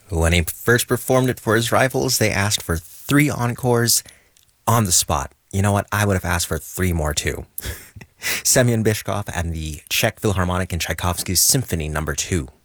When he first performed it for his rivals, they asked for 3 encores on the spot. You know what? I would have asked for 3 more too. Semyon Bishkov and the Czech Philharmonic in Tchaikovsky's Symphony No. 2.